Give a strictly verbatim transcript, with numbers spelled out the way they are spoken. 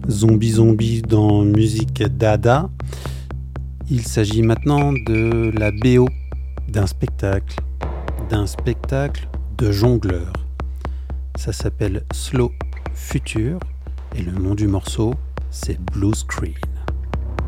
Zombie Zombie dans musique dada. Il s'agit maintenant de la B O d'un spectacle, d'un spectacle de jongleurs. Ça s'appelle Slow Future et le nom du morceau c'est Blue Screen.